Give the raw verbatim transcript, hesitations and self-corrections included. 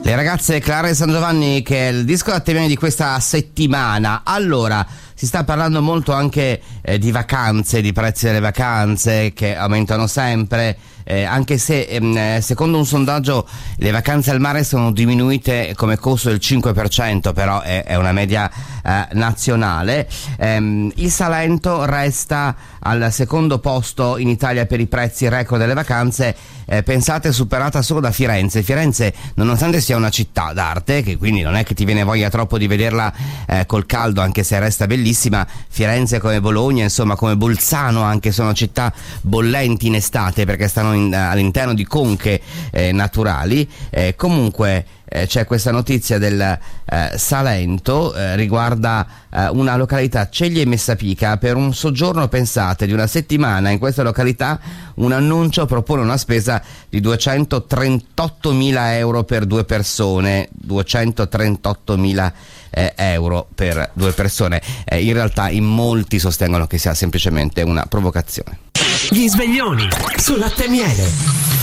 Le ragazze Clara e San Giovanni, che è il disco d'attenzione di questa settimana. Allora, si sta parlando molto anche eh, di vacanze, di prezzi delle vacanze che aumentano sempre, eh, anche se ehm, secondo un sondaggio le vacanze al mare sono diminuite come costo del cinque per cento, però è, è una media eh, nazionale. Ehm, il Salento resta al secondo posto in Italia per i prezzi record delle vacanze, eh, pensate superata solo da Firenze. Firenze, nonostante sia una città d'arte, che quindi non è che ti viene voglia troppo di vederla eh, col caldo, anche se resta bellissima, Firenze come Bologna, insomma come Bolzano anche, sono città bollenti in estate perché stanno in, all'interno di conche eh, naturali. Eh, comunque eh, c'è questa notizia del eh, Salento, eh, riguarda eh, una località, Ceglie e Messapica. Per un soggiorno, pensate, di una settimana in questa località, un annuncio propone una spesa di duecentotrentottomila euro per due persone, duecentotrentottomila eh, euro per due persone. Eh, in realtà in molti sostengono che sia semplicemente una provocazione. Gli sveglioni su Latte e Miele.